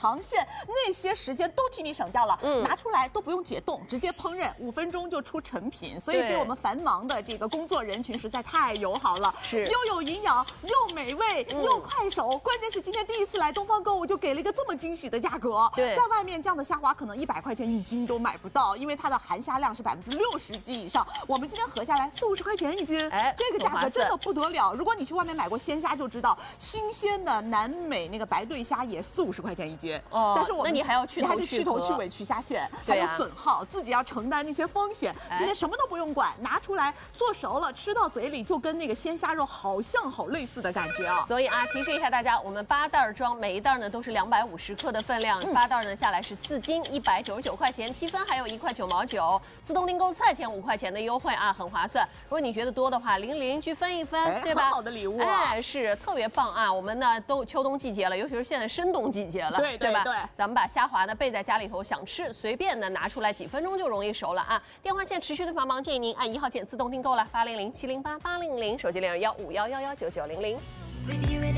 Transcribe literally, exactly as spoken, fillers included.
航线那些时间都替你省掉了， 嗯， 拿出来都不用解冻，直接烹饪，五分钟就出成品，所以对我们繁忙的这个工作人群实在太友好了， 是又有营养又美味、嗯、又快手，关键是今天第一次来东方购物就给了一个这么惊喜的价格， 对， 在外面这样的虾滑可能一百块钱一斤都买不到，因为它的含虾量是百分之六十及以上，我们今天合下来四五十块钱一斤，哎，这个价格真的不得了。如果你去外面买过鲜虾就知道，新鲜的南美那个白对虾也四五十块钱一斤，哦，但是我们那你还要去你还得去头去尾去虾线，还有损耗，自己要承担那些风险。今天什么都不用管，拿出来做熟了，吃到嘴里就跟那个鲜虾肉好像好类似的感觉啊。 所以啊，提示一下大家，我们八袋装，每一袋呢都是两百五十克的分量，嗯、八袋呢下来是四斤，一百九十九块钱，积分还有一块九毛九，自动订购再减五块钱的优惠啊，很划算。如果你觉得多的话，邻邻居分一分， 哎、 对吧？ 很好的礼物、啊， 哎，是特别棒啊！我们呢都秋冬季节了，尤其是现在深冬季节了， 对对对吧？ 对， 咱们把虾滑呢备在家里头，想吃随便的拿出来，几分钟就容易熟了啊！电话线持续的繁忙，建议您按一号键自动订购了，八零零七零八八零零，手机零二幺五幺幺幺九九零零。